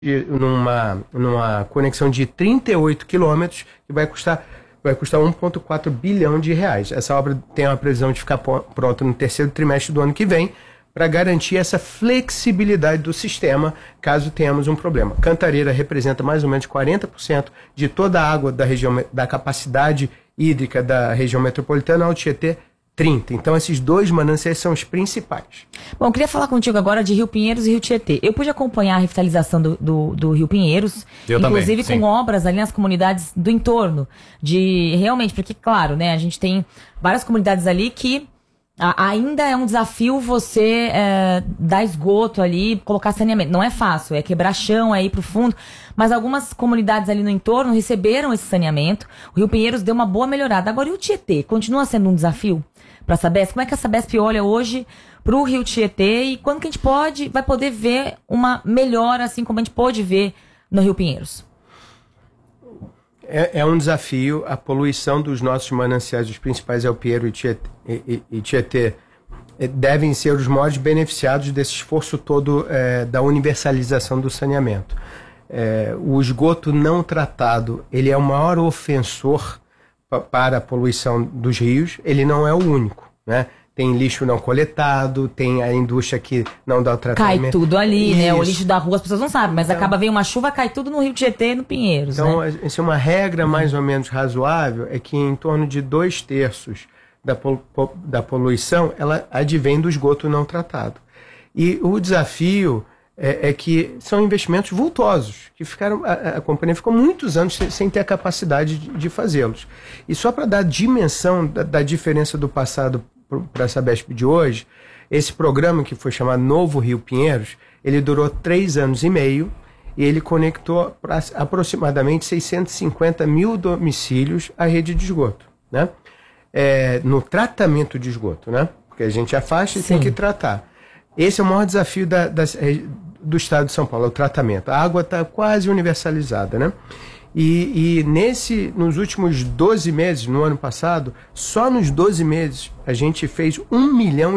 numa conexão de 38 quilômetros que vai custar 1,4 bilhão de reais. Essa obra tem uma previsão de ficar pronta no terceiro trimestre do ano que vem, para garantir essa flexibilidade do sistema, caso tenhamos um problema. Cantareira representa mais ou menos 40% de toda a água da região, da capacidade hídrica da região metropolitana, ao Tietê 30%. Então, esses dois mananciais são os principais. Bom, eu queria falar contigo agora de Rio Pinheiros e Rio Tietê. Eu pude acompanhar a revitalização do Rio Pinheiros, inclusive com obras ali nas comunidades do entorno. Realmente, porque, claro, né, a gente tem várias comunidades ali que ainda é um desafio você dar esgoto ali, colocar saneamento. Não é fácil, é quebrar chão, é ir pro fundo. Mas algumas comunidades ali no entorno receberam esse saneamento. O Rio Pinheiros deu uma boa melhorada. Agora, e o Tietê? Continua sendo um desafio para a Sabesp? Como é que a Sabesp olha hoje pro Rio Tietê e quando que a gente vai poder ver uma melhora, assim como a gente pôde ver no Rio Pinheiros? É um desafio. A poluição dos nossos mananciais, os principais, El Pinheiro e Tietê, devem ser os maiores beneficiados desse esforço todo da universalização do saneamento. O esgoto não tratado, ele é o maior ofensor para a poluição dos rios. Ele não é o único, né? Tem lixo não coletado, tem a indústria que não dá o tratamento. Cai tudo ali, né? O lixo da rua as pessoas não sabem, mas acaba veio uma chuva, cai tudo no Rio Tietê e no Pinheiros. Então, né? Essa é uma regra mais ou menos razoável, é que em torno de 2/3 da poluição, ela advém do esgoto não tratado. E o desafio é que são investimentos vultosos, que a companhia ficou muitos anos sem ter a capacidade de fazê-los. E só para dar dimensão da diferença do passado para a Sabesp de hoje, esse programa que foi chamado Novo Rio Pinheiros, ele durou 3 anos e meio e ele conectou aproximadamente 650 mil domicílios à rede de esgoto, né? No tratamento de esgoto, né? Porque a gente afasta e tem que tratar. Esse é o maior desafio do estado de São Paulo, é o tratamento. A água está quase universalizada, né? E nos últimos 12 meses, no ano passado, só nos 12 meses, a gente fez 1,1 milhão.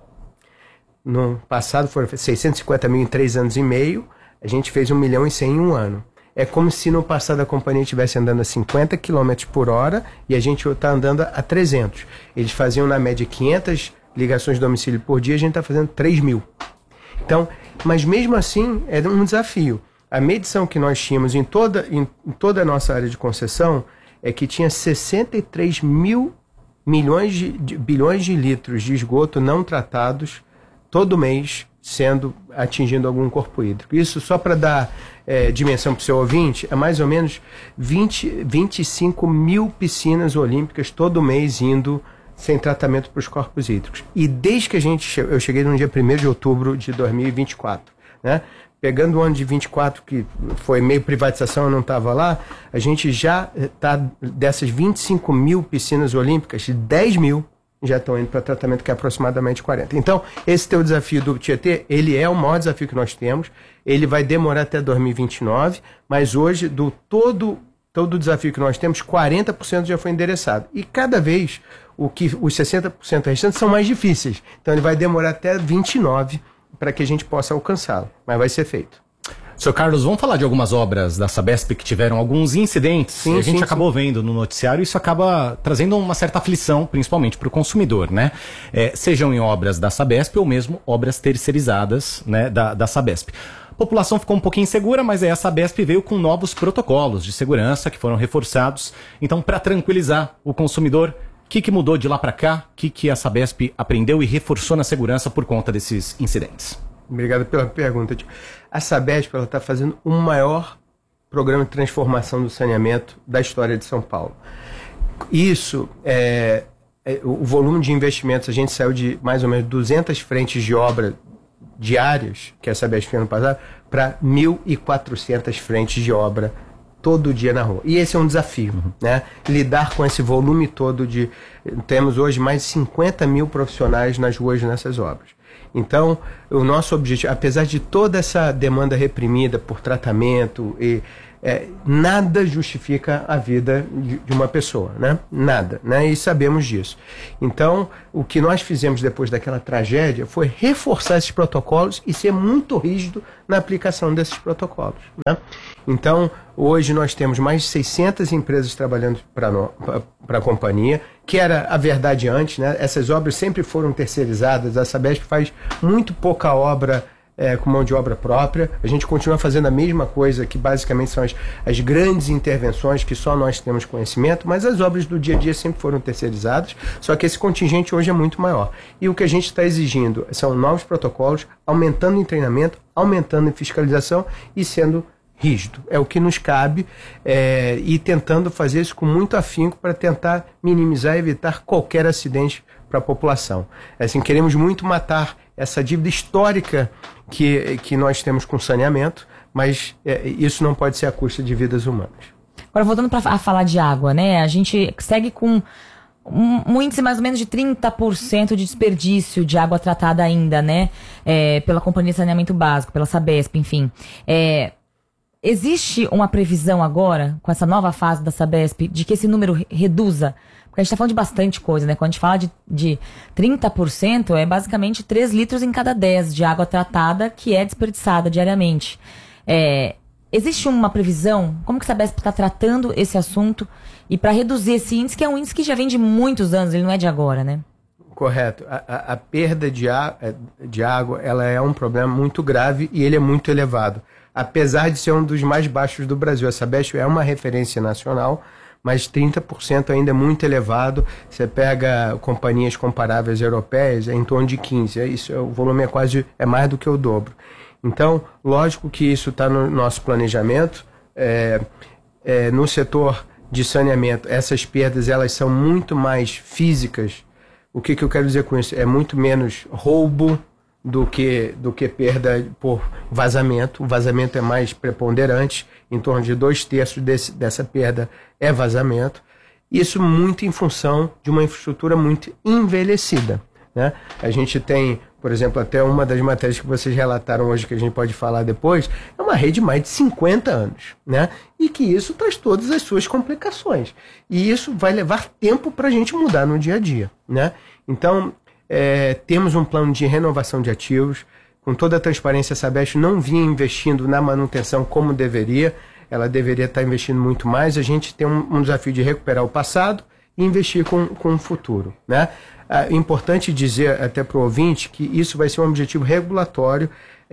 No passado foram 650 mil em 3 anos e meio, a gente fez 1,1 milhão em um ano. É como se no passado a companhia estivesse andando a 50 km por hora e a gente está andando a 300. Eles faziam na média 500 ligações de domicílio por dia, a gente está fazendo 3.000. Então, mas mesmo assim é um desafio. A medição que nós tínhamos em toda a nossa área de concessão é que tinha 63 mil bilhões de litros de esgoto não tratados todo mês atingindo algum corpo hídrico. Isso, só para dar dimensão para o seu ouvinte, é mais ou menos 25 mil piscinas olímpicas todo mês indo sem tratamento para os corpos hídricos. E desde que eu cheguei no dia 1º de outubro de 2024, né? Pegando o ano de 24, que foi meio privatização, eu não estava lá, a gente já está, dessas 25 mil piscinas olímpicas, 10 mil já estão indo para tratamento, que é aproximadamente 40. Então, esse teu desafio do Tietê, ele é o maior desafio que nós temos, ele vai demorar até 2029, mas hoje, todo o desafio que nós temos, 40% já foi endereçado. E cada vez, os 60% restantes são mais difíceis. Então, ele vai demorar até 29 para que a gente possa alcançá-lo, mas vai ser feito. Sr. Carlos, vamos falar de algumas obras da Sabesp que tiveram alguns incidentes. Sim, a gente acabou vendo no noticiário, isso acaba trazendo uma certa aflição, principalmente para o consumidor, né? Sejam em obras da Sabesp ou mesmo obras terceirizadas, né, da Sabesp. A população ficou um pouquinho insegura, mas aí a Sabesp veio com novos protocolos de segurança que foram reforçados. Então, para tranquilizar o consumidor, o que mudou de lá para cá? O que a Sabesp aprendeu e reforçou na segurança por conta desses incidentes? Obrigado pela pergunta. A Sabesp está fazendo o maior programa de transformação do saneamento da história de São Paulo. Isso, o volume de investimentos, a gente saiu de mais ou menos 200 frentes de obra diárias, que a Sabesp fez ano passado, para 1.400 frentes de obra todo dia na rua. E esse é um desafio, né? Lidar com esse volume todo temos hoje mais de 50 mil profissionais nas ruas nessas obras. Então, o nosso objetivo, apesar de toda essa demanda reprimida por tratamento, nada justifica a vida de uma pessoa, né? Nada, né? E sabemos disso. Então, o que nós fizemos depois daquela tragédia foi reforçar esses protocolos e ser muito rígido na aplicação desses protocolos, né? Então, hoje nós temos mais de 600 empresas trabalhando para a companhia, que era a verdade antes, né? Essas obras sempre foram terceirizadas, a Sabesp faz muito pouca obra com mão de obra própria. A gente continua fazendo a mesma coisa, que basicamente são as grandes intervenções que só nós temos conhecimento, mas as obras do dia a dia sempre foram terceirizadas, só que esse contingente hoje é muito maior. E o que a gente está exigindo são novos protocolos, aumentando em treinamento, aumentando em fiscalização e sendo rígido. É o que nos cabe, e tentando fazer isso com muito afinco para tentar minimizar e evitar qualquer acidente para a população. Assim, queremos muito matar essa dívida histórica que nós temos com saneamento, mas isso não pode ser à custa de vidas humanas. Agora, voltando a falar de água, né? A gente segue com um índice mais ou menos de 30% de desperdício de água tratada ainda, né? Pela Companhia de Saneamento Básico, pela Sabesp, enfim. Existe uma previsão agora, com essa nova fase da Sabesp, de que esse número reduza? Porque a gente está falando de bastante coisa, né? Quando a gente fala de 30%, é basicamente 3 litros em cada 10 de água tratada que é desperdiçada diariamente. Existe uma previsão? Como que a Sabesp está tratando esse assunto? E para reduzir esse índice, que é um índice que já vem de muitos anos, ele não é de agora, né? Correto. A perda de água, ela é um problema muito grave e ele é muito elevado. Apesar de ser um dos mais baixos do Brasil. A Sabesp é uma referência nacional, mas 30% ainda é muito elevado. Você pega companhias comparáveis europeias, é em torno de 15%. O volume é mais do que o dobro. Então, lógico que isso está no nosso planejamento. No setor de saneamento, essas perdas elas são muito mais físicas. O que eu quero dizer com isso? É muito menos roubo do que perda por vazamento. O vazamento é mais preponderante, em torno de 2/3 dessa perda é vazamento. Isso muito em função de uma infraestrutura muito envelhecida, né? A gente tem, por exemplo, até uma das matérias que vocês relataram hoje, que a gente pode falar depois, é uma rede de mais de 50 anos, né? E que isso traz todas as suas complicações. E isso vai levar tempo para a gente mudar no dia a dia, né? Então, temos um plano de renovação de ativos. Com toda a transparência, a Sabesp não vinha investindo na manutenção como deveria. Ela deveria estar investindo muito mais. A gente tem um desafio de recuperar o passado e investir com o futuro, né? É importante dizer até para o ouvinte que isso vai ser um objetivo regulatório,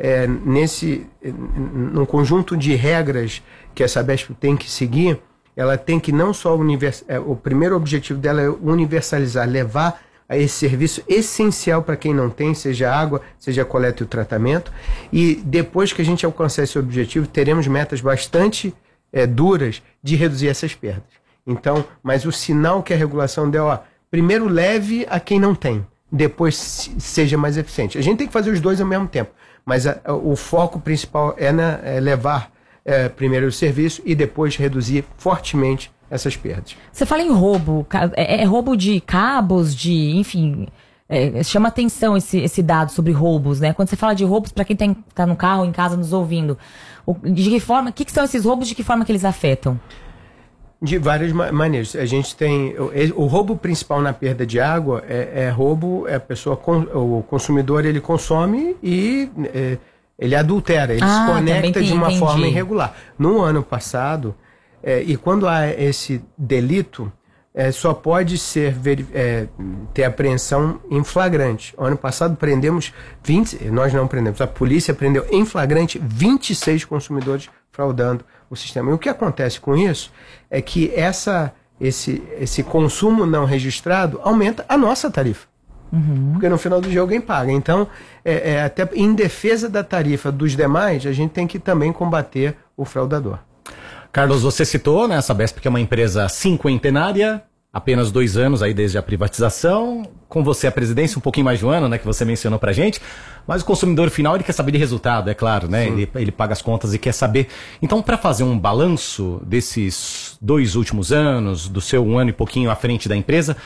num conjunto de regras que a Sabesp tem que seguir. Ela tem que não só o primeiro objetivo dela é universalizar, levar a esse serviço essencial para quem não tem, seja água, seja a coleta e o tratamento. E depois que a gente alcançar esse objetivo, teremos metas bastante duras de reduzir essas perdas. Então, mas o sinal que a regulação deu, primeiro leve a quem não tem, depois seja mais eficiente. A gente tem que fazer os dois ao mesmo tempo, mas o foco principal é levar primeiro o serviço e depois reduzir fortemente essas perdas. Você fala em roubo, roubo de cabos, enfim, chama atenção esse dado sobre roubos, né? Quando você fala de roubos, para quem tá no carro, em casa, nos ouvindo, de que forma, o que são esses roubos, de que forma que eles afetam? De várias maneiras. A gente tem o roubo principal na perda de água roubo, o consumidor ele consome e ele adultera, ele se conecta de uma forma irregular. No ano passado, e quando há esse delito, só pode ter apreensão em flagrante. O ano passado prendemos nós não prendemos, a polícia prendeu em flagrante 26 consumidores fraudando o sistema. E o que acontece com isso é que esse consumo não registrado aumenta a nossa tarifa. Uhum. Porque no final do dia alguém paga. Então, até em defesa da tarifa dos demais, a gente tem que também combater o fraudador. Carlos, você citou, né, a Sabesp, que é uma empresa cinquentenária, apenas 2 anos aí desde a privatização, com você a presidência, um pouquinho mais de um ano, né, que você mencionou pra gente, mas o consumidor final, ele quer saber de resultado, é claro, né, ele paga as contas e quer saber. Então, para fazer um balanço desses 2 últimos anos, do seu 1 ano e pouquinho à frente da empresa,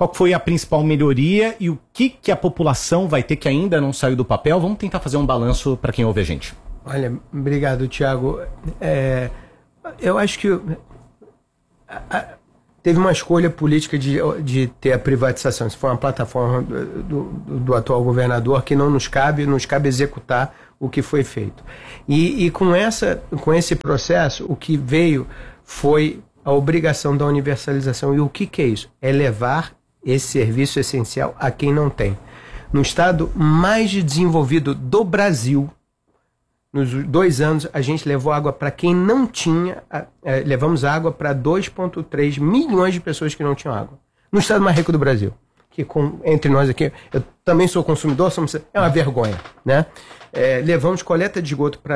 Qual foi a principal melhoria e o que a população vai ter que ainda não saiu do papel? Vamos tentar fazer um balanço para quem ouve a gente. Olha, obrigado, Thiago. Eu acho que teve uma escolha política de ter a privatização. Isso foi uma plataforma do atual governador que não nos cabe executar o que foi feito. E com esse processo, o que veio foi a obrigação da universalização. E o que é isso? É levar esse serviço essencial a quem não tem. No estado mais desenvolvido do Brasil, nos 2 anos, a gente levou água para quem não tinha, levamos água para 2,3 milhões de pessoas que não tinham água. No estado mais rico do Brasil. Que entre nós aqui, eu também sou consumidor, é uma vergonha, né? Levamos coleta de esgoto para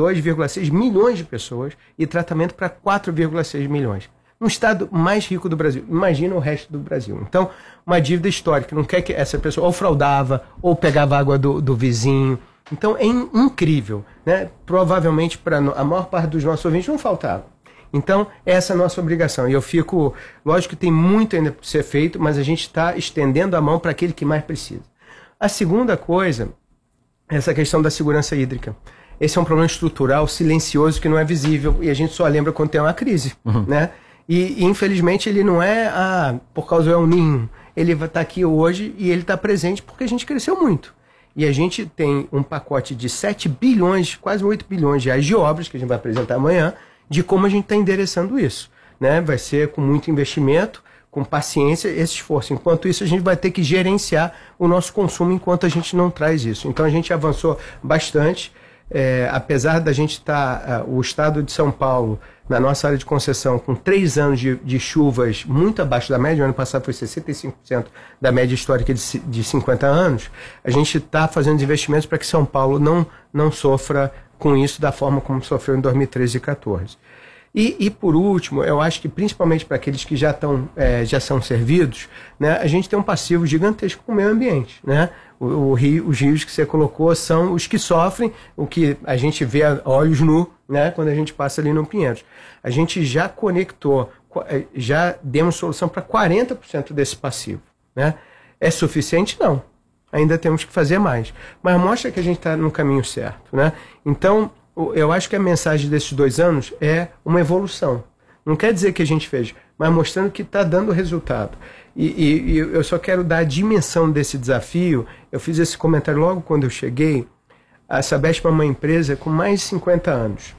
2,6 milhões de pessoas e tratamento para 4,6 milhões. No estado mais rico do Brasil. Imagina o resto do Brasil. Então, uma dívida histórica. Não quer que essa pessoa ou fraudava, ou pegava água do vizinho. Então, é incrível, né? Provavelmente, para a maior parte dos nossos ouvintes, não falta água. Então, essa é a nossa obrigação. E eu fico... Lógico que tem muito ainda para ser feito, mas a gente está estendendo a mão para aquele que mais precisa. A segunda coisa, essa questão da segurança hídrica. Esse é um problema estrutural, silencioso, que não é visível, e a gente só lembra quando tem uma crise, né? E infelizmente ele não é por causa do El Niño. Ele vai estar aqui hoje e ele está presente porque a gente cresceu muito. E a gente tem um pacote de 7 bilhões, quase 8 bilhões de reais de obras, que a gente vai apresentar amanhã, de como a gente está endereçando isso, né? Vai ser com muito investimento, com paciência, esse esforço. Enquanto isso, a gente vai ter que gerenciar o nosso consumo enquanto a gente não traz isso. Então a gente avançou bastante. Apesar da gente estar, o estado de São Paulo, na nossa área de concessão, com 3 anos de chuvas muito abaixo da média, o ano passado foi 65% da média histórica de 50 anos, a gente está fazendo investimentos para que São Paulo não sofra com isso da forma como sofreu em 2013 e 2014. E por último, eu acho que principalmente para aqueles que já são servidos, né, a gente tem um passivo gigantesco com o meio ambiente, né? Os rios que você colocou são os que sofrem, o que a gente vê a olhos nus, né, quando a gente passa ali no Pinheiros. A gente já conectou, já demos solução para 40% desse passivo, né? É suficiente? Não. Ainda temos que fazer mais. Mas mostra que a gente está no caminho certo, né? Então, eu acho que a mensagem desses 2 anos é uma evolução. Não quer dizer que a gente fez, mas mostrando que está dando resultado. E eu só quero dar a dimensão desse desafio. Eu fiz esse comentário logo quando eu cheguei. A Sabesp é uma empresa com mais de 50 anos.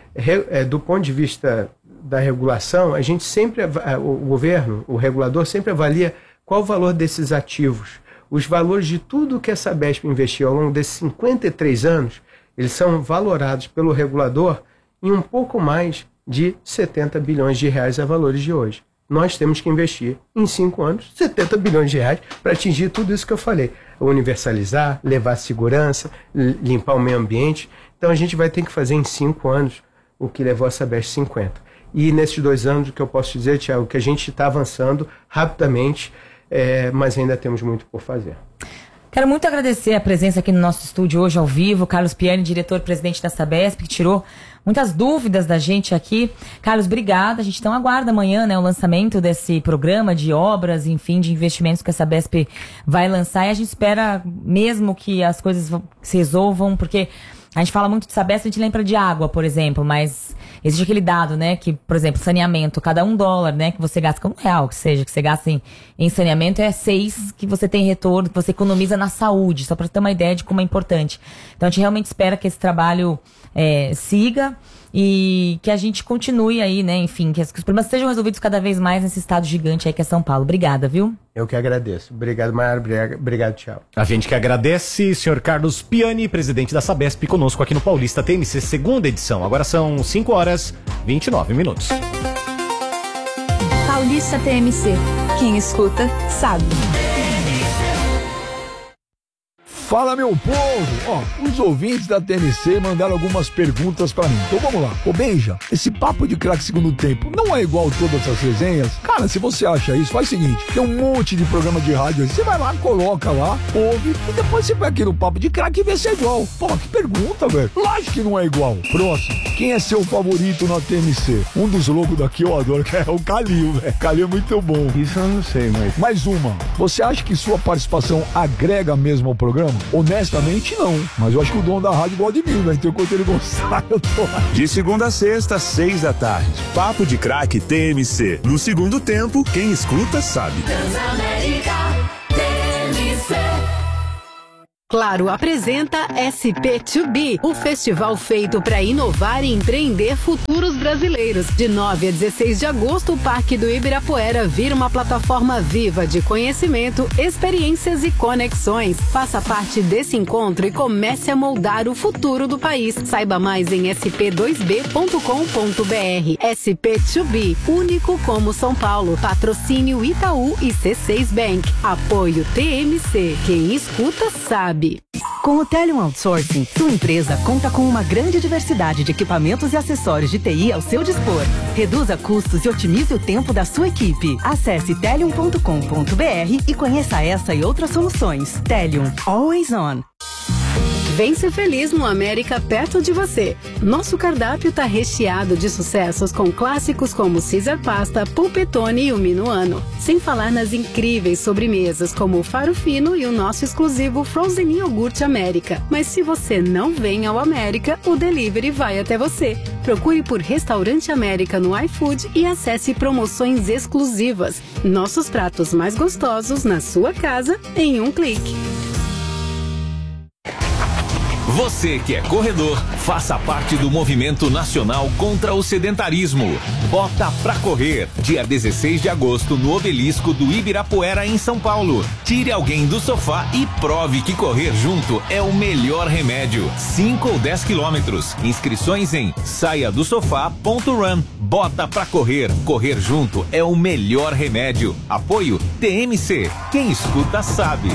Do ponto de vista da regulação, a gente sempre, o governo, o regulador, sempre avalia qual o valor desses ativos. Os valores de tudo que a Sabesp investiu ao longo desses 53 anos, eles são valorados pelo regulador em um pouco mais de 70 bilhões de reais a valores de hoje. Nós temos que investir em 5 anos 70 bilhões de reais para atingir tudo isso que eu falei. Universalizar, levar segurança, limpar o meio ambiente. Então a gente vai ter que fazer em 5 anos o que levou a Sabesp 50. E nesses 2 anos, o que eu posso dizer, Thiago, que a gente está avançando rapidamente, mas ainda temos muito por fazer. Quero muito agradecer a presença aqui no nosso estúdio hoje ao vivo, Carlos Piani, diretor-presidente da Sabesp, que tirou muitas dúvidas da gente aqui. Carlos, obrigada. A gente então aguarda amanhã, né, o lançamento desse programa de obras, enfim, de investimentos que a Sabesp vai lançar. E a gente espera mesmo que as coisas se resolvam, porque a gente fala muito de Sabesp, a gente lembra de água, por exemplo, mas existe aquele dado, né, que, por exemplo, saneamento, cada $1, né, que você gasta, R$1, que seja, que você gasta em saneamento, é 6 que você tem retorno, que você economiza na saúde, só para ter uma ideia de como é importante. Então a gente realmente espera que esse trabalho siga e que a gente continue aí, né, enfim, que os problemas sejam resolvidos cada vez mais nesse estado gigante aí que é São Paulo. Obrigada, viu? Eu que agradeço. Obrigado, Mara. Obrigado, tchau. A gente que agradece, senhor Carlos Piani, presidente da Sabesp, conosco aqui no Paulista TMC, segunda edição. Agora são 5h29. Paulista TMC. Quem escuta, sabe. Fala, meu povo! Os ouvintes da TMC mandaram algumas perguntas pra mim. Então vamos lá. Ô, Benja, esse papo de craque segundo tempo não é igual todas as resenhas? Cara, se você acha isso, faz o seguinte, tem um monte de programa de rádio aí, você vai lá, coloca lá, ouve, e depois você vai aqui no papo de craque e vê se é igual. Pô, que pergunta, velho. Lógico que não é igual. Próximo. Quem é seu favorito na TMC? Um dos loucos daqui eu adoro, que é o Calil, velho. Calil é muito bom. Isso eu não sei, mas... Mais uma. Você acha que sua participação agrega mesmo ao programa? Honestamente, não. Mas eu acho que o dono da rádio gosta de mim, velho. Então, enquanto ele gostar, eu tô lá. De segunda a sexta, 6 da tarde. Papo de craque TMC. No segundo tempo, quem escuta sabe. Transamérica TMC. Claro apresenta SP2B, o festival feito para inovar e empreender futuros brasileiros. De 9 a 16 de agosto, o Parque do Ibirapuera vira uma plataforma viva de conhecimento, experiências e conexões. Faça parte desse encontro e comece a moldar o futuro do país. Saiba mais em sp2b.com.br. SP2B, único como São Paulo. Patrocínio Itaú e C6 Bank. Apoio TMC. Quem escuta sabe. Com o Telium Outsourcing, sua empresa conta com uma grande diversidade de equipamentos e acessórios de TI ao seu dispor. Reduza custos e otimize o tempo da sua equipe. Acesse telium.com.br e conheça essa e outras soluções. Telium, always on. Vem ser feliz no América perto de você. Nosso cardápio tá recheado de sucessos com clássicos como Caesar Pasta, Pulpetone e o Minuano. Sem falar nas incríveis sobremesas como o Faro Fino e o nosso exclusivo Frozen Iogurte América. Mas se você não vem ao América, o delivery vai até você. Procure por Restaurante América no iFood e acesse promoções exclusivas. Nossos pratos mais gostosos na sua casa em um clique. Você que é corredor, faça parte do movimento nacional contra o sedentarismo. Bota pra correr, dia 16 de agosto no Obelisco do Ibirapuera em São Paulo. Tire alguém do sofá e prove que correr junto é o melhor remédio. 5 ou 10 quilômetros. Inscrições em saiadosofá.run. Bota pra correr, correr junto é o melhor remédio. Apoio TMC. Quem escuta sabe.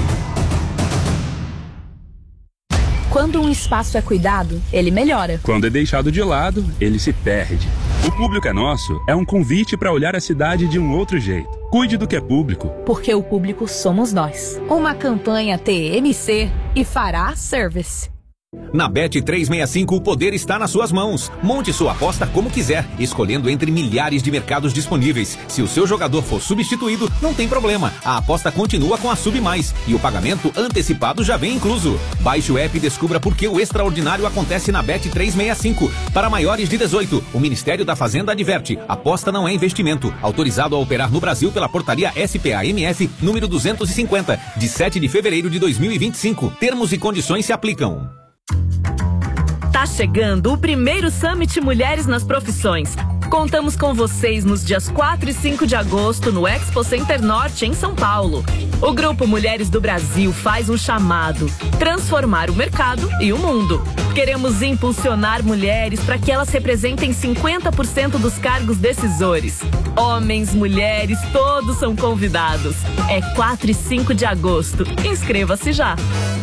Quando um espaço é cuidado, ele melhora. Quando é deixado de lado, ele se perde. O Público é Nosso é um convite para olhar a cidade de um outro jeito. Cuide do que é público. Porque o público somos nós. Uma campanha TMC e Fará Service. Na Bet365 o poder está nas suas mãos. Monte sua aposta como quiser, escolhendo entre milhares de mercados disponíveis. Se o seu jogador for substituído, não tem problema. A aposta continua com a Sub Mais e o pagamento antecipado já vem incluso. Baixe o app e descubra por que o extraordinário acontece na Bet365. Para maiores de 18, o Ministério da Fazenda adverte: aposta não é investimento. Autorizado a operar no Brasil pela portaria SPAMF número 250, de 7 de fevereiro de 2025. Termos e condições se aplicam. Tá chegando o primeiro Summit Mulheres nas Profissões. Contamos com vocês nos dias 4 e 5 de agosto no Expo Center Norte, em São Paulo. O Grupo Mulheres do Brasil faz um chamado: transformar o mercado e o mundo. Queremos impulsionar mulheres para que elas representem 50% dos cargos decisores. Homens, mulheres, todos são convidados. É 4 e 5 de agosto. Inscreva-se já.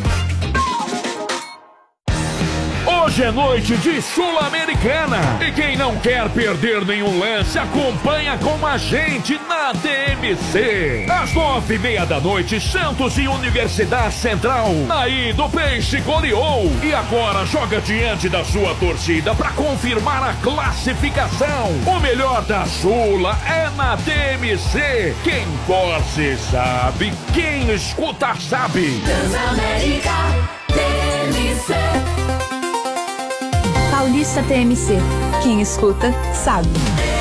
Hoje é noite de Sul-Americana e quem não quer perder nenhum lance acompanha com a gente na TMC. Às 9:30 da noite, Santos e Universidade Central. Aí do Peixe goleou e agora joga diante da sua torcida para confirmar a classificação. O melhor da Sula é na TMC. Quem torce sabe, quem escuta sabe. Transamérica TMC. Paulista TMC. Quem escuta, sabe.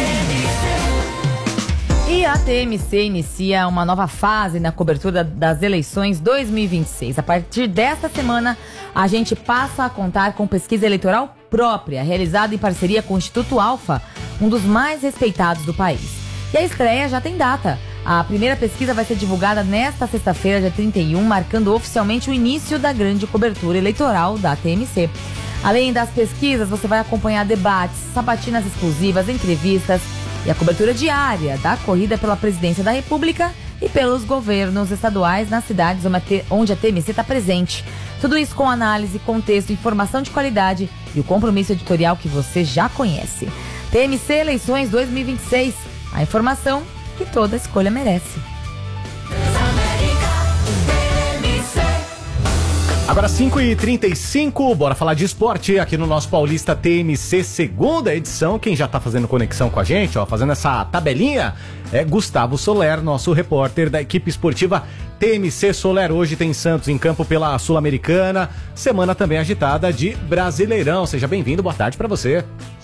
E a TMC inicia uma nova fase na cobertura das eleições 2026. A partir desta semana, a gente passa a contar com pesquisa eleitoral própria, realizada em parceria com o Instituto Alfa, um dos mais respeitados do país. E a estreia já tem data. A primeira pesquisa vai ser divulgada nesta sexta-feira, dia 31, marcando oficialmente o início da grande cobertura eleitoral da TMC. Além das pesquisas, você vai acompanhar debates, sabatinas exclusivas, entrevistas e a cobertura diária da corrida pela presidência da República e pelos governos estaduais nas cidades onde a TMC está presente. Tudo isso com análise, contexto, informação de qualidade e o compromisso editorial que você já conhece. TMC Eleições 2026, a informação que toda escolha merece. Agora 5h35, bora falar de esporte aqui no nosso Paulista TMC, segunda edição. Quem já tá fazendo conexão com a gente, fazendo essa tabelinha, é Gustavo Soler, nosso repórter da equipe esportiva TMC. Soler, hoje tem Santos em campo pela Sul-Americana, semana também agitada de Brasileirão. Seja bem-vindo, boa tarde pra você.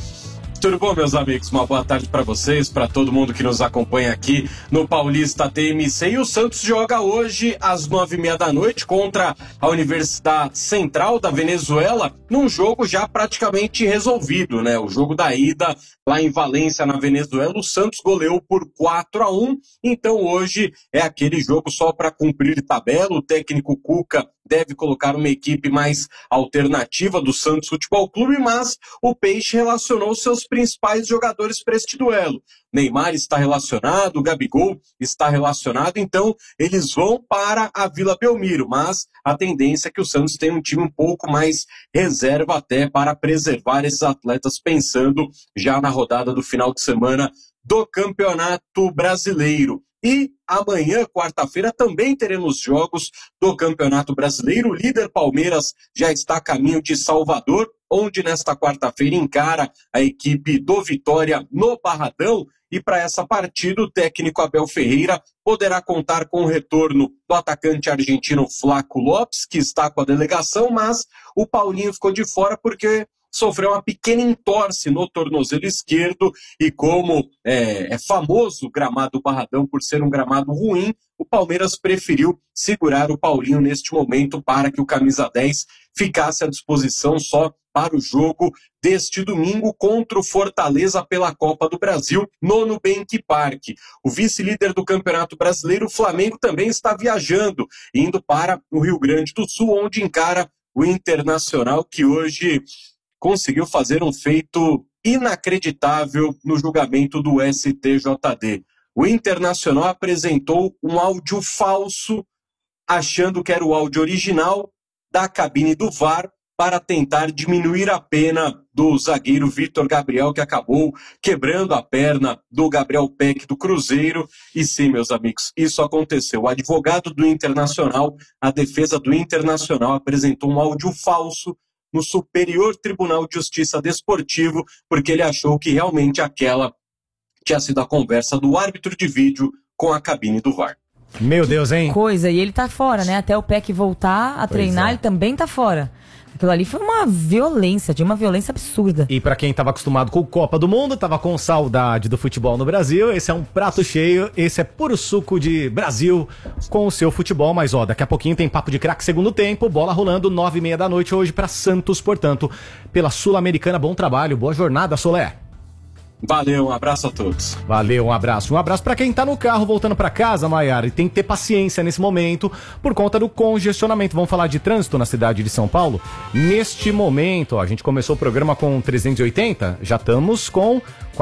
Tudo bom, meus amigos? Uma boa tarde para vocês, para todo mundo que nos acompanha aqui no Paulista TMC. E o Santos joga hoje às 9h30 da noite contra a Universidade Central da Venezuela, num jogo já praticamente resolvido, né? O jogo da ida lá em Valência, na Venezuela, o Santos goleou por 4-1. Então hoje é aquele jogo só para cumprir tabela. O técnico Cuca deve colocar uma equipe mais alternativa do Santos Futebol Clube, mas o Peixe relacionou seus principais jogadores para este duelo. Neymar está relacionado, o Gabigol está relacionado, então eles vão para a Vila Belmiro, mas a tendência é que o Santos tenha um time um pouco mais reserva até para preservar esses atletas, pensando já na rodada do final de semana do Campeonato Brasileiro. E amanhã, quarta-feira, também teremos jogos do Campeonato Brasileiro. O líder Palmeiras já está a caminho de Salvador, onde nesta quarta-feira encara a equipe do Vitória no Barradão. E para essa partida, o técnico Abel Ferreira poderá contar com o retorno do atacante argentino Flaco Lopes, que está com a delegação, mas o Paulinho ficou de fora porque sofreu uma pequena entorse no tornozelo esquerdo e como é famoso o gramado Barradão por ser um gramado ruim, o Palmeiras preferiu segurar o Paulinho neste momento para que o camisa 10 ficasse à disposição só para o jogo deste domingo contra o Fortaleza pela Copa do Brasil no Nubank Park. O vice-líder do Campeonato Brasileiro, o Flamengo, também está viajando, indo para o Rio Grande do Sul, onde encara o Internacional, que hoje conseguiu fazer um feito inacreditável no julgamento do STJD. O Internacional apresentou um áudio falso, achando que era o áudio original da cabine do VAR, para tentar diminuir a pena do zagueiro Vitor Gabriel, que acabou quebrando a perna do Gabriel Peck do Cruzeiro. E sim, meus amigos, isso aconteceu. O advogado do Internacional, a defesa do Internacional, apresentou um áudio falso no Superior Tribunal de Justiça Desportivo, porque ele achou que realmente aquela tinha sido a conversa do árbitro de vídeo com a cabine do VAR. Meu Deus, hein? Coisa, e ele tá fora, né? Até o Peck voltar a treinar, ele também tá fora. Aquilo ali foi uma violência, de uma violência absurda. E pra quem tava acostumado com o Copa do Mundo, tava com saudade do futebol no Brasil, esse é um prato cheio, esse é puro suco de Brasil com o seu futebol. Mas ó, daqui a pouquinho tem Papo de Craque segundo tempo, bola rolando 9h30 da noite hoje pra Santos, portanto, pela Sul-Americana. Bom trabalho, boa jornada, Solé. Valeu, um abraço a todos. Valeu, um abraço. Um abraço pra quem tá no carro voltando pra casa, Maiara, e tem que ter paciência nesse momento por conta do congestionamento. Vamos falar de trânsito na cidade de São Paulo? Neste momento, ó, a gente começou o programa com 380, já estamos com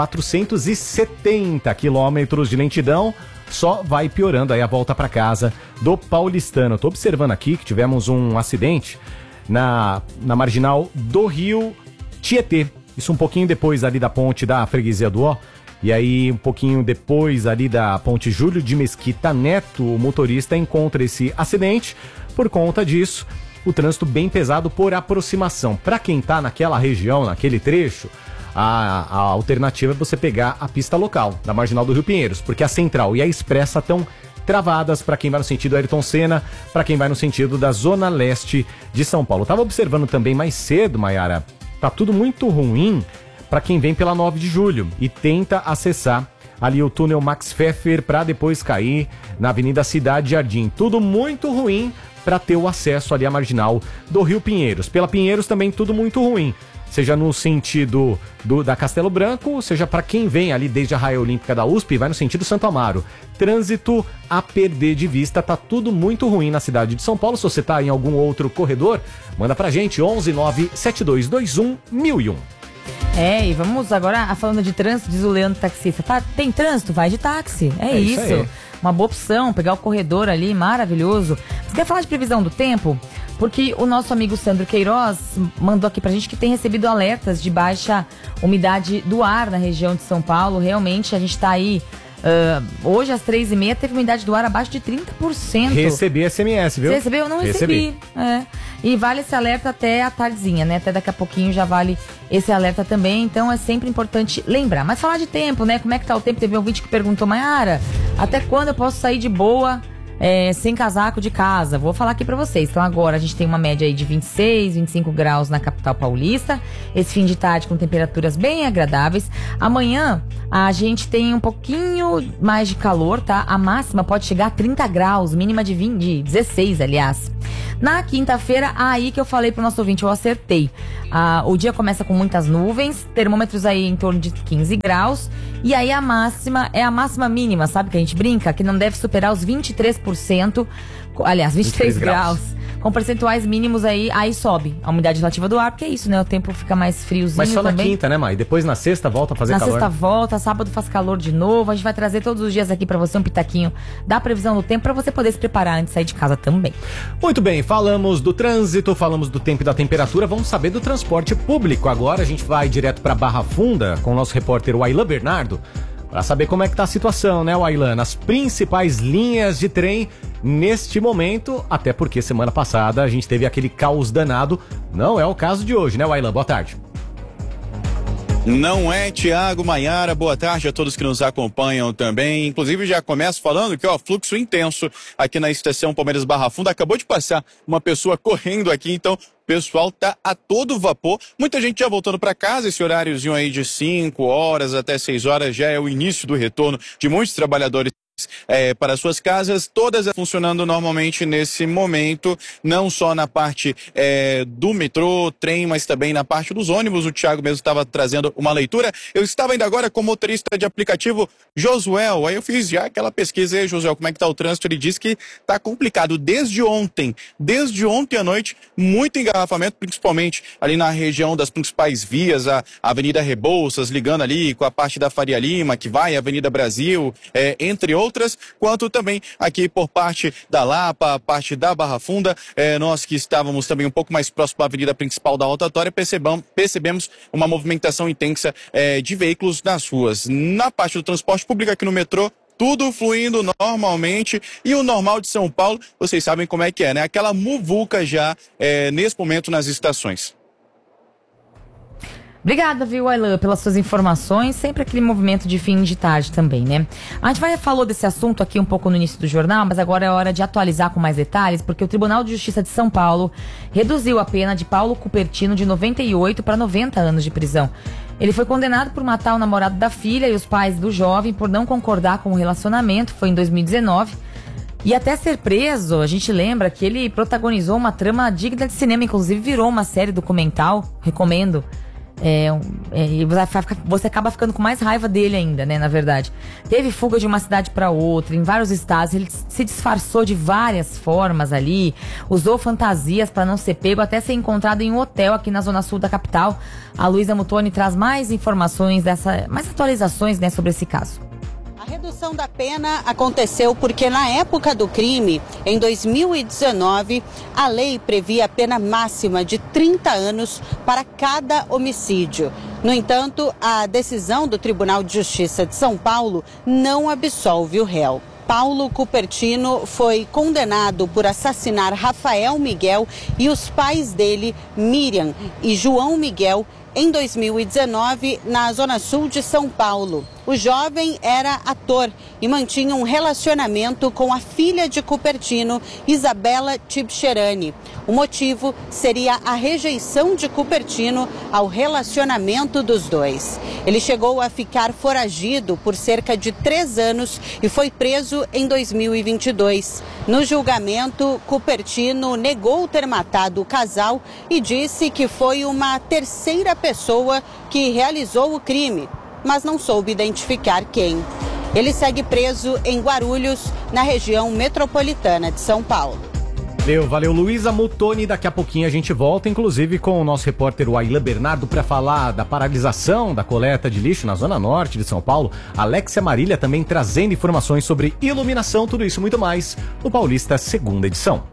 470 quilômetros de lentidão. Só vai piorando aí a volta pra casa do paulistano. Eu tô observando aqui que tivemos um acidente na marginal do Rio Tietê. Isso um pouquinho depois ali da ponte da Freguesia do Ó. E aí um pouquinho depois ali da ponte Júlio de Mesquita Neto, o motorista encontra esse acidente. Por conta disso, o trânsito bem pesado por aproximação. Para quem tá naquela região, naquele trecho, a alternativa é você pegar a pista local, da Marginal do Rio Pinheiros, porque a Central e a Expressa estão travadas para quem vai no sentido Ayrton Senna, para quem vai no sentido da Zona Leste de São Paulo. Eu tava observando também mais cedo, Maiara, tá tudo muito ruim para quem vem pela 9 de julho e tenta acessar ali o túnel Max Pfeffer para depois cair na Avenida Cidade Jardim. Tudo muito ruim para ter o acesso ali à marginal do Rio Pinheiros. Pela Pinheiros também tudo muito ruim, seja no sentido da Castelo Branco, seja para quem vem ali desde a Raia Olímpica da USP e vai no sentido Santo Amaro. Trânsito a perder de vista, tá tudo muito ruim na cidade de São Paulo. Se você tá em algum outro corredor, manda pra gente 11 9 7221 1001. E vamos agora, falando de trânsito, diz o Leandro taxista. Tem trânsito? Vai de táxi. É isso. Uma boa opção, pegar o corredor ali, maravilhoso. Você quer falar de previsão do tempo? Porque o nosso amigo Sandro Queiroz mandou aqui pra gente que tem recebido alertas de baixa umidade do ar na região de São Paulo. Realmente, a gente tá aí... hoje às 3h30 teve umidade do ar abaixo de 30%. Recebi SMS, viu? Você recebeu? Eu não recebi. E vale esse alerta até a tardezinha, né? Até daqui a pouquinho já vale esse alerta também. Então é sempre importante lembrar. Mas falar de tempo, né? Como é que tá o tempo? Teve um ouvinte que perguntou, Mayara, até quando eu posso sair de boa sem casaco de casa? Vou falar aqui pra vocês. Então agora a gente tem uma média aí de 26, 25 graus na capital paulista. Esse fim de tarde com temperaturas bem agradáveis. Amanhã a gente tem um pouquinho mais de calor, tá? A máxima pode chegar a 30 graus, mínima de 16, aliás. Na quinta-feira, aí que eu falei pro nosso ouvinte, eu acertei. O dia começa com muitas nuvens, termômetros aí em torno de 15 graus. E aí a máxima é a máxima mínima, sabe que a gente brinca? Que não deve superar os 23%, aliás, 23 graus. Com percentuais mínimos aí sobe a umidade relativa do ar, porque é isso, né? O tempo fica mais friozinho. Mas só também. Na quinta, né, Mai? Depois na sexta volta a fazer calor. Na sexta volta, sábado faz calor de novo. A gente vai trazer todos os dias aqui pra você um pitaquinho da previsão do tempo pra você poder se preparar antes de sair de casa também. Muito bem, falamos do trânsito, falamos do tempo e da temperatura, vamos saber do transporte público. Agora a gente vai direto pra Barra Funda com o nosso repórter Wailan Bernardo para saber como é que tá a situação, né, Wailan? Nas principais linhas de trem neste momento, até porque semana passada a gente teve aquele caos danado. Não é o caso de hoje, né, Wailan? Boa tarde. Não é, Tiago, Maiara, boa tarde a todos que nos acompanham também. Inclusive já começo falando que, fluxo intenso aqui na estação Palmeiras Barra Funda. Acabou de passar uma pessoa correndo aqui, então o pessoal tá a todo vapor. Muita gente já voltando para casa, esse horáriozinho aí de 5 horas até 6 horas já é o início do retorno de muitos trabalhadores para suas casas, todas funcionando normalmente nesse momento, não só na parte do metrô, trem, mas também na parte dos ônibus. O Thiago mesmo estava trazendo uma leitura. Eu estava ainda agora com o motorista de aplicativo Josuel, aí eu fiz já aquela pesquisa aí, Josuel, como é que tá o trânsito? Ele disse que tá complicado desde ontem à noite, muito engarrafamento, principalmente ali na região das principais vias, a Avenida Rebouças, ligando ali com a parte da Faria Lima, que vai à Avenida Brasil, entre outras, quanto também aqui por parte da Lapa, parte da Barra Funda. Nós que estávamos também um pouco mais próximo da avenida principal da rotatória, percebemos uma movimentação intensa de veículos nas ruas. Na parte do transporte público aqui no metrô, tudo fluindo normalmente, e o normal de São Paulo, vocês sabem como é que é, né? Aquela muvuca já nesse momento nas estações. Obrigada, viu, Wailan, pelas suas informações. Sempre aquele movimento de fim de tarde também, né? A gente falou desse assunto aqui um pouco no início do jornal, mas agora é hora de atualizar com mais detalhes, porque o Tribunal de Justiça de São Paulo reduziu a pena de Paulo Cupertino de 98 para 90 anos de prisão. Ele foi condenado por matar o namorado da filha e os pais do jovem por não concordar com o relacionamento. Foi em 2019. E até ser preso, a gente lembra que ele protagonizou uma trama digna de cinema, inclusive virou uma série documental, recomendo. Você acaba ficando com mais raiva dele ainda, né, na verdade. Teve fuga de uma cidade para outra, em vários estados. Ele se disfarçou de várias formas ali, usou fantasias para não ser pego, até ser encontrado em um hotel aqui na zona sul da capital. A Luísa Mutoni traz mais informações, mais atualizações, né, sobre esse caso. A redução da pena aconteceu porque na época do crime, em 2019, a lei previa a pena máxima de 30 anos para cada homicídio. No entanto, a decisão do Tribunal de Justiça de São Paulo não absolve o réu. Paulo Cupertino foi condenado por assassinar Rafael Miguel e os pais dele, Miriam e João Miguel, em 2019, na zona sul de São Paulo. O jovem era ator e mantinha um relacionamento com a filha de Cupertino, Isabela Tibcherani. O motivo seria a rejeição de Cupertino ao relacionamento dos dois. Ele chegou a ficar foragido por cerca de 3 anos e foi preso em 2022. No julgamento, Cupertino negou ter matado o casal e disse que foi uma terceira pessoa que realizou o crime, mas não soube identificar quem. Ele segue preso em Guarulhos, na região metropolitana de São Paulo. Valeu, Luísa Mutoni. Daqui a pouquinho a gente volta, inclusive com o nosso repórter Wailan Bernardo, para falar da paralisação da coleta de lixo na Zona Norte de São Paulo. Alexia Marília também trazendo informações sobre iluminação, tudo isso e muito mais no Paulista, segunda edição.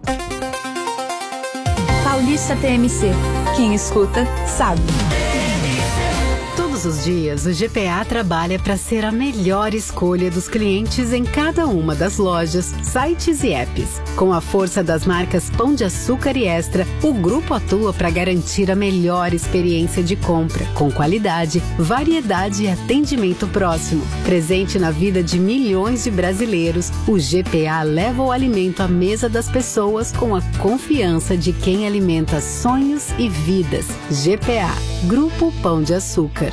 Paulista TMC. Quem escuta, sabe. Todos os dias, o GPA trabalha para ser a melhor escolha dos clientes em cada uma das lojas, sites e apps. Com a força das marcas Pão de Açúcar e Extra, o grupo atua para garantir a melhor experiência de compra, com qualidade, variedade e atendimento próximo. Presente na vida de milhões de brasileiros, o GPA leva o alimento à mesa das pessoas com a confiança de quem alimenta sonhos e vidas. GPA, Grupo Pão de Açúcar.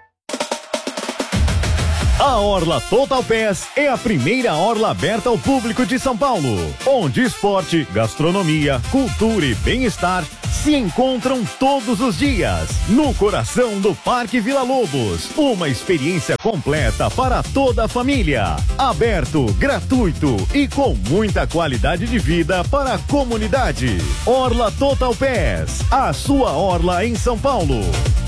A Orla Total Pass é a primeira orla aberta ao público de São Paulo, onde esporte, gastronomia, cultura e bem-estar se encontram todos os dias, no coração do Parque Vila Lobos. Uma experiência completa para toda a família. Aberto, gratuito e com muita qualidade de vida para a comunidade. Orla Total Pass, a sua orla em São Paulo.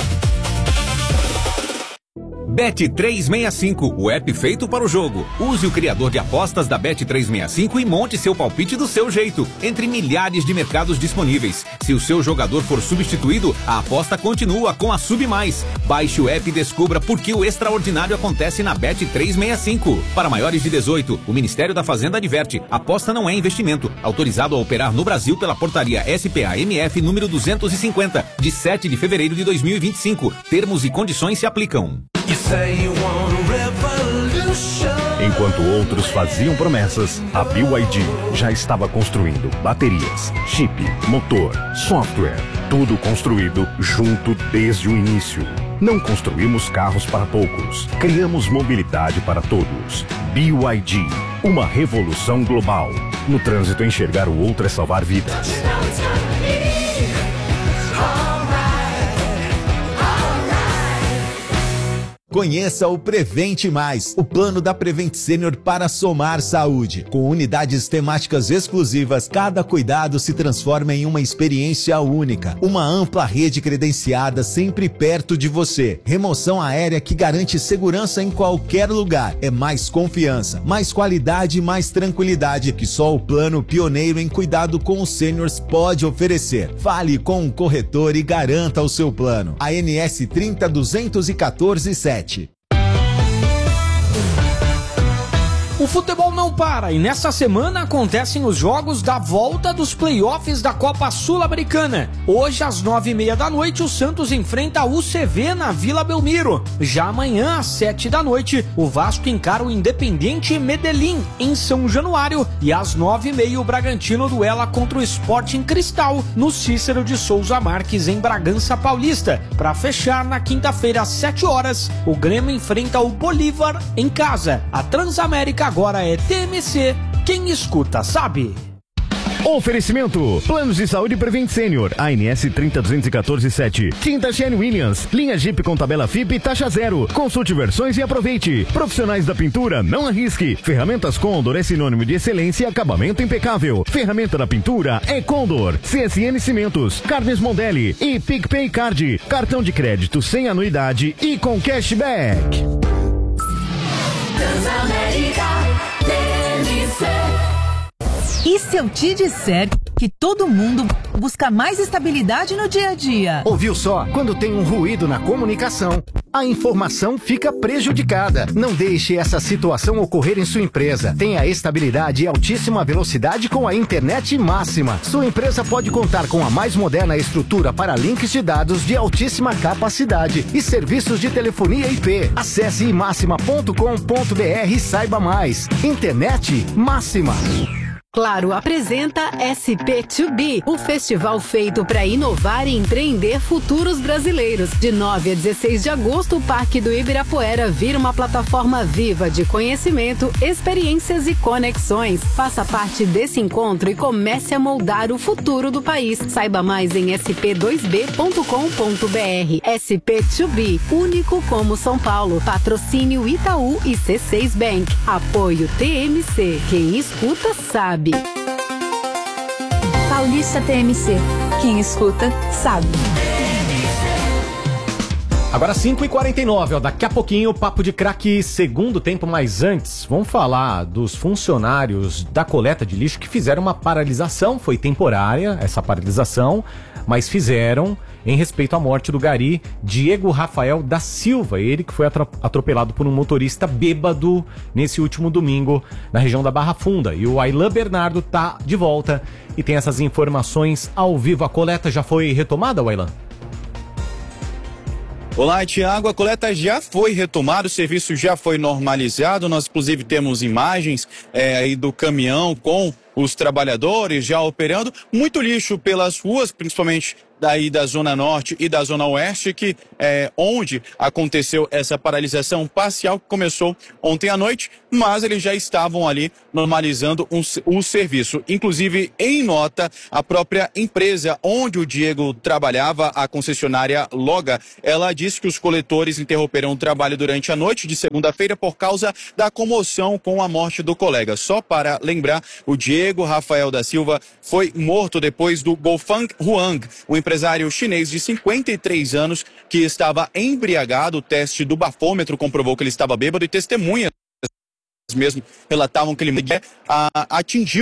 Bet365, o app feito para o jogo. Use o criador de apostas da Bet365 e monte seu palpite do seu jeito, entre milhares de mercados disponíveis. Se o seu jogador for substituído, a aposta continua com a Sub Mais. Baixe o app e descubra por que o extraordinário acontece na Bet365. Para maiores de 18, o Ministério da Fazenda adverte: aposta não é investimento. Autorizado a operar no Brasil pela portaria SPA-MF número 250, de 7 de fevereiro de 2025. Termos e condições se aplicam. Enquanto outros faziam promessas, a BYD já estava construindo baterias, chip, motor, software, tudo construído junto desde o início. Não construímos carros para poucos, criamos mobilidade para todos. BYD, uma revolução global. No trânsito, enxergar o outro é salvar vidas. Conheça o Prevente Mais, o plano da Prevent Senior para somar saúde. Com unidades temáticas exclusivas, cada cuidado se transforma em uma experiência única. Uma ampla rede credenciada sempre perto de você. Remoção aérea que garante segurança em qualquer lugar. É mais confiança, mais qualidade e mais tranquilidade que só o plano pioneiro em cuidado com os seniors pode oferecer. Fale com um corretor e garanta o seu plano. ANS 30.214.7. O futebol não para e nessa semana acontecem os jogos da volta dos playoffs da Copa Sul-Americana. Hoje, às 9h30 da noite, o Santos enfrenta a UCV na Vila Belmiro. Já amanhã, às 7 da noite, o Vasco encara o Independiente Medellín, em São Januário. E às 9h30, o Bragantino duela contra o Sporting Cristal, no Cícero de Souza Marques, em Bragança Paulista. Para fechar, na quinta-feira, às 7 horas, o Grêmio enfrenta o Bolívar em casa. A Transamérica agora é TMC, quem escuta sabe. Oferecimento: Planos de Saúde Prevent Senior, ANS 30.214.7. Tinta Shane Williams, linha Jeep com tabela FIP e taxa zero. Consulte versões e aproveite. Profissionais da pintura, não arrisque. Ferramentas Condor é sinônimo de excelência e acabamento impecável. Ferramenta da pintura é Condor. CSN Cimentos, Carnes Mondelli e PicPay Card. Cartão de crédito sem anuidade e com cashback. Transamérica TMC. E se eu te disser que todo mundo busca mais estabilidade no dia a dia? Ouviu só? Quando tem um ruído na comunicação, a informação fica prejudicada. Não deixe essa situação ocorrer em sua empresa. Tenha estabilidade e altíssima velocidade com a internet máxima. Sua empresa pode contar com a mais moderna estrutura para links de dados de altíssima capacidade e serviços de telefonia IP. Acesse imaxima.com.br e saiba mais. Internet máxima. Claro apresenta SP2B, o festival feito para inovar e empreender futuros brasileiros. De 9 a 16 de agosto, o Parque do Ibirapuera vira uma plataforma viva de conhecimento, experiências e conexões. Faça parte desse encontro e comece a moldar o futuro do país. Saiba mais em sp2b.com.br. SP2B, único como São Paulo. Patrocínio Itaú e C6 Bank. Apoio TMC. Quem escuta sabe. Paulista TMC. Quem escuta, sabe. Agora 5h49, ó, daqui a pouquinho o Papo de Craque segundo tempo, mas antes vamos falar dos funcionários da coleta de lixo que fizeram uma paralisação, foi temporária essa paralisação, mas fizeram em respeito à morte do gari Diego Rafael da Silva, ele que foi atropelado por um motorista bêbado nesse último domingo na região da Barra Funda. E o Aylan Bernardo tá de volta e tem essas informações ao vivo. A coleta já foi retomada, Aylan? Olá, Tiago. A coleta já foi retomada, o serviço já foi normalizado. Nós, inclusive, temos imagens aí do caminhão com os trabalhadores já operando. Muito lixo pelas ruas, principalmente daí da Zona Norte e da Zona Oeste, que é onde aconteceu essa paralisação parcial que começou ontem à noite, mas eles já estavam ali normalizando o serviço. Inclusive, em nota, a própria empresa onde o Diego trabalhava, a concessionária Loga, ela disse que os coletores interromperam o trabalho durante a noite de segunda-feira por causa da comoção com a morte do colega. Só para lembrar, o Diego Rafael da Silva foi morto depois do Gofang Huang, o empresário chinês de 53 anos que estava embriagado. O teste do bafômetro comprovou que ele estava bêbado e testemunhas mesmo relatavam que ele atingiu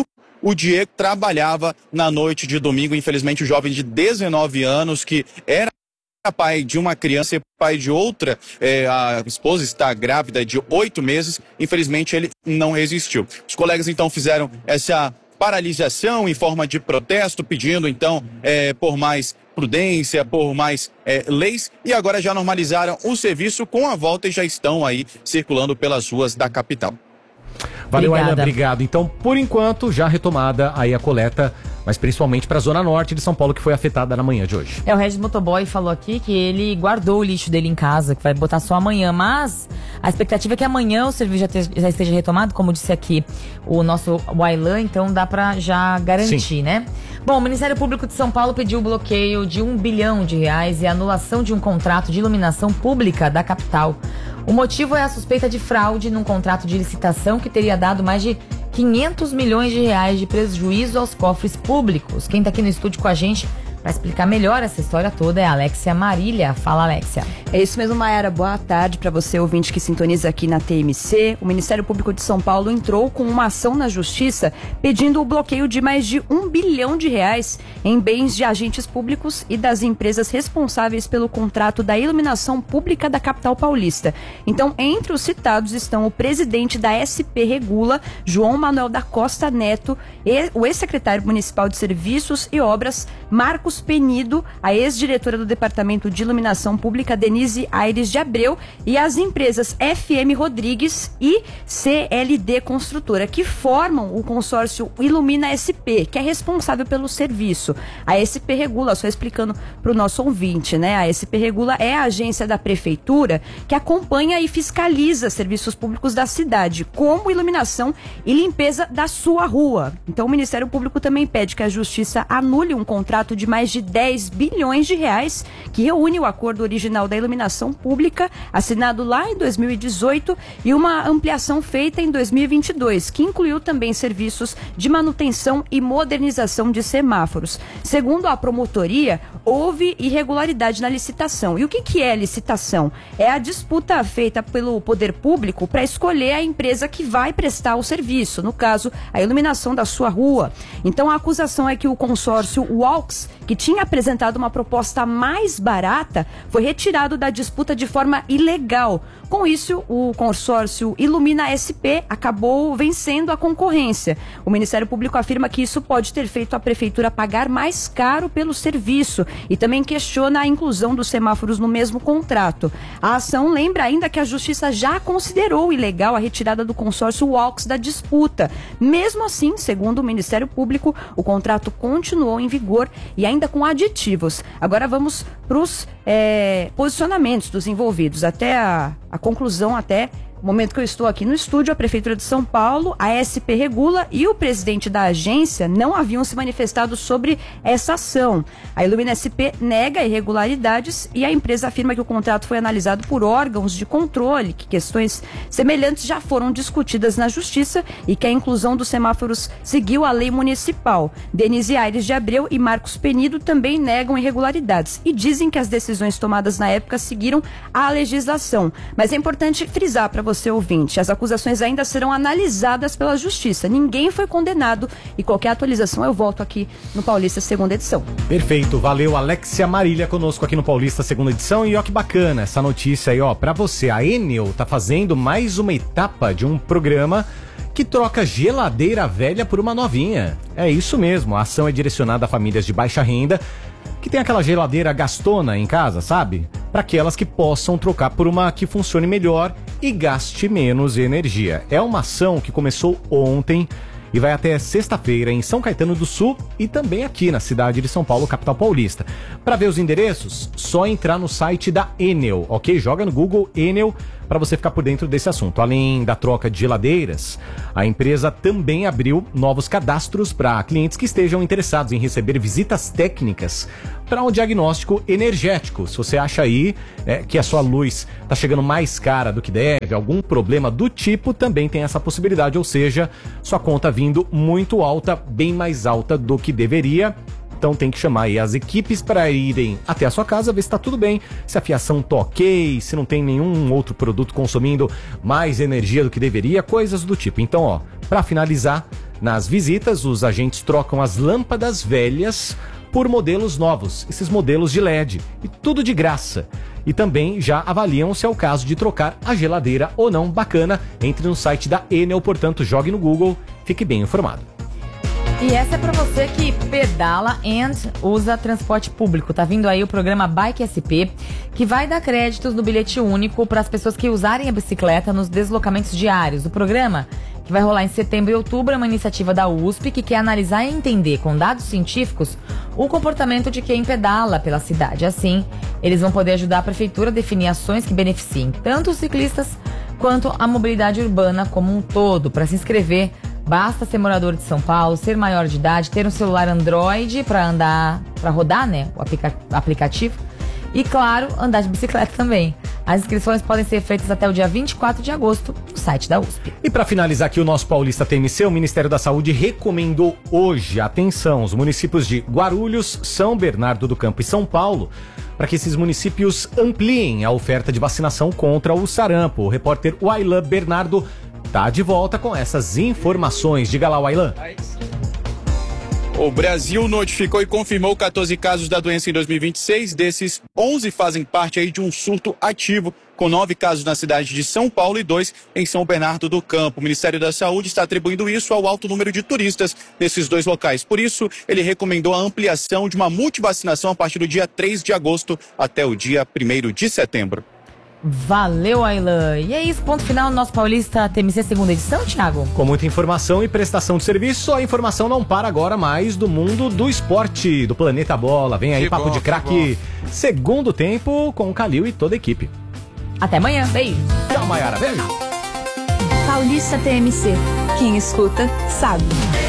o Diego. Trabalhava na noite de domingo. Infelizmente, o jovem de 19 anos, que era pai de uma criança e pai de outra, a esposa está grávida de 8 meses, infelizmente ele não resistiu. Os colegas então fizeram essa paralisação em forma de protesto, pedindo então por mais prudência, por mais leis, e agora já normalizaram o serviço com a volta e já estão aí circulando pelas ruas da capital. Valeu, Aylan, obrigado. Então, por enquanto, já retomada aí a coleta, mas principalmente para a Zona Norte de São Paulo, que foi afetada na manhã de hoje. O Regis Motoboy falou aqui que ele guardou o lixo dele em casa, que vai botar só amanhã, mas a expectativa é que amanhã o serviço já esteja retomado, como disse aqui o nosso Aylan, então dá para já garantir, sim, né? Bom, o Ministério Público de São Paulo pediu o bloqueio de R$1 bilhão e a anulação de um contrato de iluminação pública da capital. O motivo é a suspeita de fraude num contrato de licitação que teria dado mais de R$500 milhões de prejuízo aos cofres públicos. Quem está aqui no estúdio com a gente para explicar melhor essa história toda é a Alexia Marília. Fala, Alexia. É isso mesmo, Mayara. Boa tarde para você, ouvinte que sintoniza aqui na TMC. O Ministério Público de São Paulo entrou com uma ação na Justiça pedindo o bloqueio de mais de R$1 bilhão em bens de agentes públicos e das empresas responsáveis pelo contrato da iluminação pública da capital paulista. Então, entre os citados estão o presidente da SP Regula, João Manuel da Costa Neto, e o ex-secretário municipal de Serviços e Obras, Marcos Penido, a ex-diretora do Departamento de Iluminação Pública, Denise Aires de Abreu, e as empresas FM Rodrigues e CLD Construtora, que formam o consórcio Ilumina SP, que é responsável pelo serviço. A SP Regula, só explicando para o nosso ouvinte, né? A SP Regula é a agência da prefeitura que acompanha e fiscaliza serviços públicos da cidade, como iluminação e limpeza da sua rua. Então, o Ministério Público também pede que a Justiça anule um contrato de mais de R$10 bilhões que reúne o acordo original da iluminação pública, assinado lá em 2018, e uma ampliação feita em 2022, que incluiu também serviços de manutenção e modernização de semáforos. Segundo a promotoria, houve irregularidade na licitação. E o que é licitação? É a disputa feita pelo poder público para escolher a empresa que vai prestar o serviço, no caso, a iluminação da sua rua. Então, a acusação é que o consórcio Walks, que tinha apresentado uma proposta mais barata, foi retirado da disputa de forma ilegal. Com isso, o consórcio Ilumina SP acabou vencendo a concorrência. O Ministério Público afirma que isso pode ter feito a prefeitura pagar mais caro pelo serviço e também questiona a inclusão dos semáforos no mesmo contrato. A ação lembra ainda que a Justiça já considerou ilegal a retirada do consórcio Walks da disputa. Mesmo assim, segundo o Ministério Público, o contrato continuou em vigor e ainda com aditivos. Agora vamos para os posicionamentos dos envolvidos. Até a conclusão No momento que eu estou aqui no estúdio, a Prefeitura de São Paulo, a SP Regula e o presidente da agência não haviam se manifestado sobre essa ação. A Ilumina SP nega irregularidades e a empresa afirma que o contrato foi analisado por órgãos de controle, que questões semelhantes já foram discutidas na Justiça e que a inclusão dos semáforos seguiu a lei municipal. Denise Aires de Abreu e Marcos Penido também negam irregularidades e dizem que as decisões tomadas na época seguiram a legislação. Mas é importante frisar para você, ouvinte, as acusações ainda serão analisadas pela Justiça. Ninguém foi condenado e qualquer atualização eu volto aqui no Paulista segunda edição. Perfeito, valeu. Alexia Marília conosco aqui no Paulista segunda edição. E ó que bacana essa notícia aí, ó, pra você. A Enel tá fazendo mais uma etapa de um programa que troca geladeira velha por uma novinha. É isso mesmo, a ação é direcionada a famílias de baixa renda que tem aquela geladeira gastona em casa, sabe? Para aquelas que possam trocar por uma que funcione melhor e gaste menos energia. É uma ação que começou ontem e vai até sexta-feira em São Caetano do Sul e também aqui na cidade de São Paulo, capital paulista. Para ver os endereços, só entrar no site da Enel, ok? Joga no Google Enel para você ficar por dentro desse assunto. Além da troca de geladeiras, a empresa também abriu novos cadastros para clientes que estejam interessados em receber visitas técnicas para um diagnóstico energético. Se você acha aí que a sua luz está chegando mais cara do que deve, algum problema do tipo, também tem essa possibilidade, ou seja, sua conta vindo muito alta, bem mais alta do que deveria. Então tem que chamar aí as equipes para irem até a sua casa, ver se está tudo bem, se a fiação tá ok, se não tem nenhum outro produto consumindo mais energia do que deveria, coisas do tipo. Então, ó, para finalizar, nas visitas, os agentes trocam as lâmpadas velhas por modelos novos, esses modelos de LED, e tudo de graça. E também já avaliam se é o caso de trocar a geladeira ou não. Bacana, entre no site da Enel, portanto, jogue no Google, fique bem informado. E essa é para você que pedala e usa transporte público. Tá vindo aí o programa Bike SP, que vai dar créditos no bilhete único para as pessoas que usarem a bicicleta nos deslocamentos diários. O programa, que vai rolar em setembro e outubro, é uma iniciativa da USP que quer analisar e entender com dados científicos o comportamento de quem pedala pela cidade. Assim, eles vão poder ajudar a prefeitura a definir ações que beneficiem tanto os ciclistas quanto a mobilidade urbana como um todo. Para se inscrever, basta ser morador de São Paulo, ser maior de idade, ter um celular Android para rodar, né, o aplicativo. E, claro, andar de bicicleta também. As inscrições podem ser feitas até o dia 24 de agosto no site da USP. E para finalizar aqui o nosso Paulista TMC, o Ministério da Saúde recomendou hoje, atenção, os municípios de Guarulhos, São Bernardo do Campo e São Paulo, para que esses municípios ampliem a oferta de vacinação contra o sarampo. O repórter Wailan Bernardo tá de volta com essas informações. Diga lá, Wailan. O Brasil notificou e confirmou 14 casos da doença em 2026. Desses, 11 fazem parte aí de um surto ativo, com 9 casos na cidade de São Paulo e 2 em São Bernardo do Campo. O Ministério da Saúde está atribuindo isso ao alto número de turistas nesses dois locais. Por isso, ele recomendou a ampliação de uma multivacinação a partir do dia 3 de agosto até o dia 1º de setembro. Valeu, Ailan. E é isso, ponto final no nosso Paulista TMC segunda edição, Thiago? Com muita informação e prestação de serviço, a informação não para agora mais do mundo do esporte, do Planeta Bola. Vem aí, Papo de Craque, segundo tempo com o Calil e toda a equipe. Até amanhã, beijo. Tchau, Mayara, beijo. Paulista TMC, quem escuta sabe.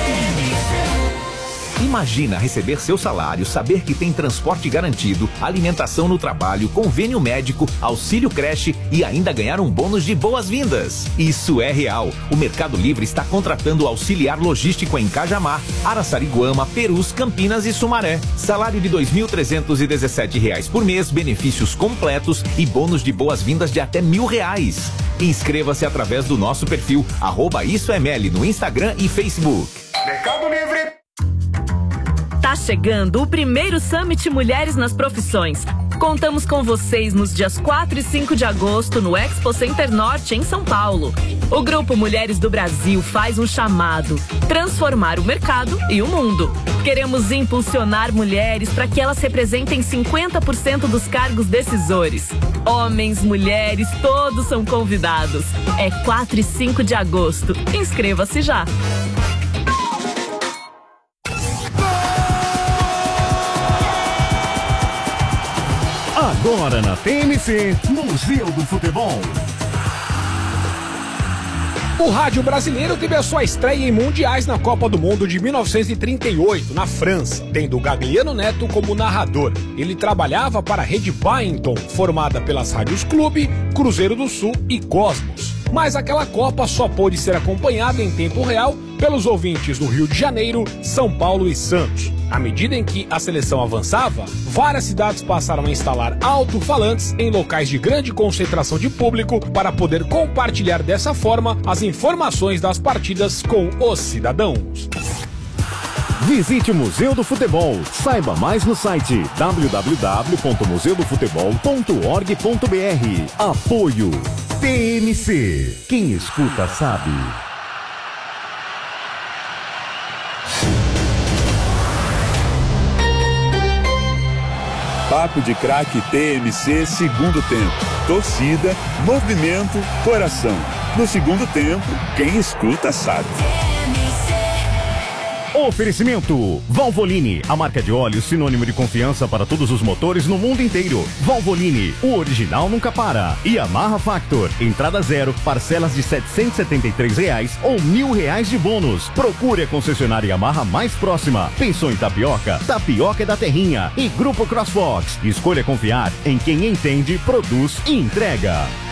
Imagina receber seu salário, saber que tem transporte garantido, alimentação no trabalho, convênio médico, auxílio creche e ainda ganhar um bônus de boas-vindas. Isso é real. O Mercado Livre está contratando auxiliar logístico em Cajamar, Araçariguama, Perus, Campinas e Sumaré. Salário de R$ 2.317 por mês, benefícios completos e bônus de boas-vindas de até R$1.000. Inscreva-se através do nosso perfil @IsoML no Instagram e Facebook. Mercado Livre. Tá chegando o primeiro Summit Mulheres nas Profissões. Contamos com vocês nos dias 4 e 5 de agosto no Expo Center Norte, em São Paulo. O Grupo Mulheres do Brasil faz um chamado: transformar o mercado e o mundo. Queremos impulsionar mulheres para que elas representem 50% dos cargos decisores. Homens, mulheres, todos são convidados. É 4 e 5 de agosto. Inscreva-se já. Agora na TMC, Museu do Futebol. O rádio brasileiro teve a sua estreia em mundiais na Copa do Mundo de 1938, na França, tendo Gagliano Neto como narrador. Ele trabalhava para a Rede Byington, formada pelas rádios Clube, Cruzeiro do Sul e Cosmos. Mas aquela Copa só pôde ser acompanhada em tempo real pelos ouvintes do Rio de Janeiro, São Paulo e Santos. À medida em que a seleção avançava, várias cidades passaram a instalar alto-falantes em locais de grande concentração de público para poder compartilhar dessa forma as informações das partidas com os cidadãos. Visite o Museu do Futebol. Saiba mais no site www.museudofutebol.org.br. Apoio TMC. Quem escuta sabe. Papo de Craque TMC, segundo tempo. Torcida, movimento, coração. No segundo tempo, quem escuta sabe. Oferecimento Valvoline, a marca de óleo sinônimo de confiança para todos os motores no mundo inteiro. Valvoline, o original nunca para. E Yamaha Factor, entrada zero, parcelas de R$ 773 ou R$ 1.000 de bônus. Procure a concessionária Yamaha mais próxima. Pensou em tapioca? Tapioca é da Terrinha. E Grupo CrossFox, escolha confiar em quem entende, produz e entrega.